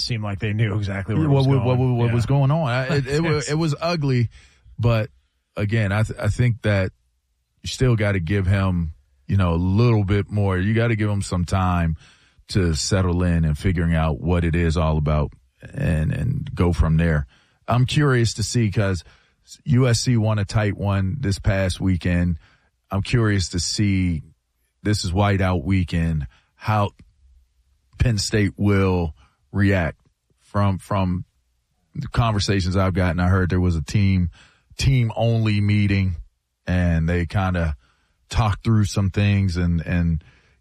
seemed like they knew exactly what was going on. It was ugly, but again, I think that you still got to give him, a little bit more. You got to give him some time to settle in and figuring out what it is all about and go from there. I'm curious to see because USC won a tight one this past weekend. I'm curious to see, this is whiteout weekend, how Penn State will react. From the conversations I've gotten, I heard there was a team only meeting and they kind of talked through some things and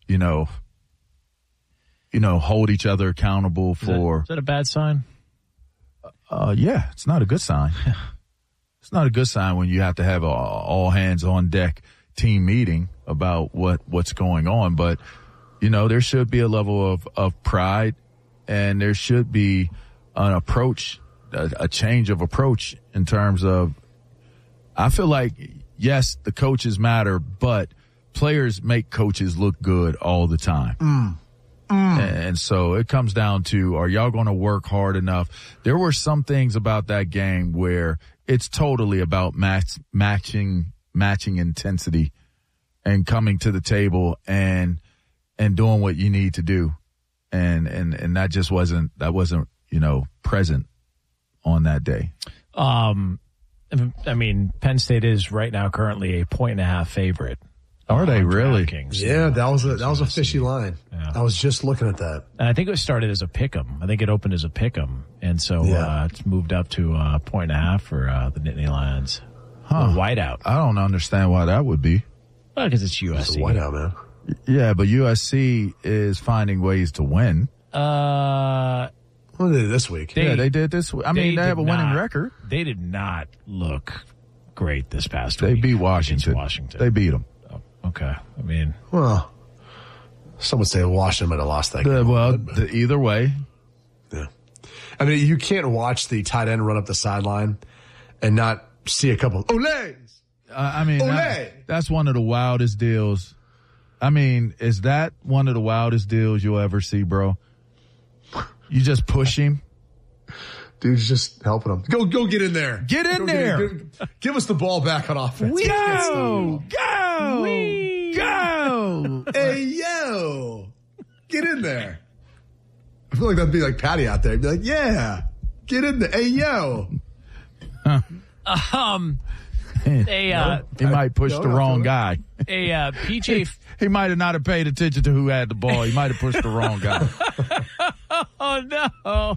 hold each other accountable for. Is that a bad sign? Yeah, it's not a good sign. It's not a good sign when you have to have a all hands on deck team meeting about what's going on. But, there should be a level of pride and there should be an approach, a change of approach in terms of, I feel like, yes, the coaches matter, but players make coaches look good all the time. And so it comes down to, are y'all going to work hard enough? There were some things about that game where it's totally about matching intensity and coming to the table and doing what you need to do. And that just wasn't present on that day. Penn State is right now currently a 1.5 favorite. Are they really? Yeah, that was a fishy line. Yeah. I was just looking at that. And I think it started as a pick'em. I think it opened as a pick'em. And so it's moved up to 1.5 for the Nittany Lions. Whiteout. I don't understand why that would be. Well, because it's USC. It's whiteout, man. Yeah, but USC is finding ways to win. What did they do this week? They did this week. They have a winning record. They did not look great this past week. They beat Washington. They beat them. Okay. Well, some would say Washington might have lost that game. Either way. Yeah. You can't watch the tight end run up the sideline and not see a couple Olays. That's one of the wildest deals. Is that one of the wildest deals you'll ever see, bro? You just push him. Dude's just helping him. Go get in there. Get in there. Give us the ball back on offense. Go. Hey, yo. Get in there. I feel like that'd be like Patty out there. He'd be like, yeah, get in there. Hey, yo. He might push the wrong guy. PJ. He might have not have paid attention to who had the ball. He might have pushed the wrong guy. Oh, no.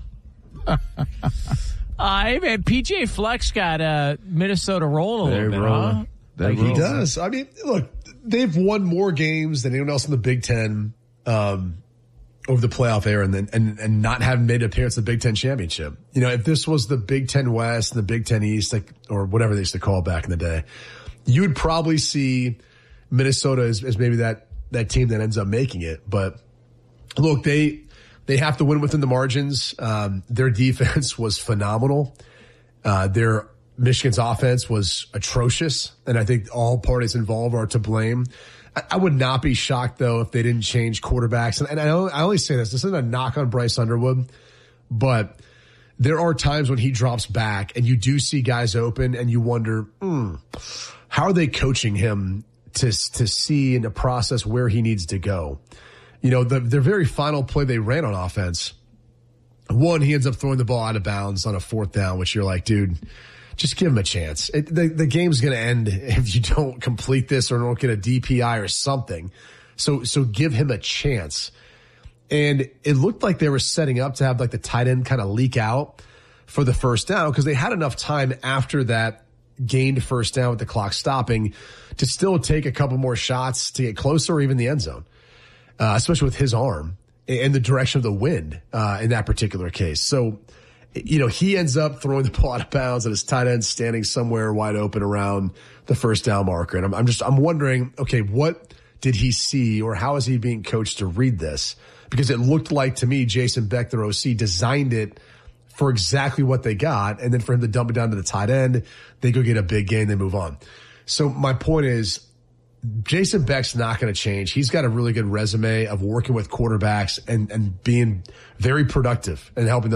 Hey, man, PJ Flex got Minnesota rolling a little bit, He does. Look, they've won more games than anyone else in the Big Ten over the playoff era and not having made an appearance in the Big Ten championship. If this was the Big Ten West and the Big Ten East, or whatever they used to call it back in the day, you would probably see Minnesota as maybe that team that ends up making it. But look, they have to win within the margins. Their defense was phenomenal. Their Michigan's offense was atrocious, and I think all parties involved are to blame. I would not be shocked, though, if they didn't change quarterbacks. And I only say this isn't a knock on Bryce Underwood, but there are times when he drops back and you do see guys open and you wonder, how are they coaching him to see and to process where he needs to go? The very final play they ran on offense, he ends up throwing the ball out of bounds on a 4th down, which you're like, dude, just give him a chance. The game's going to end if you don't complete this or don't get a DPI or something. So give him a chance. And it looked like they were setting up to have the tight end kind of leak out for the first down because they had enough time after that gained first down with the clock stopping to still take a couple more shots to get closer or even the end zone, especially with his arm and the direction of the wind in that particular case. So, he ends up throwing the ball out of bounds and his tight end standing somewhere wide open around the first down marker. And I'm wondering, okay, what did he see or how is he being coached to read this? Because it looked like to me, Jason Beck, their OC, designed it for exactly what they got. And then for him to dump it down to the tight end, they go get a big gain, they move on. So my point is, Jason Beck's not going to change. He's got a really good resume of working with quarterbacks and being very productive and helping them.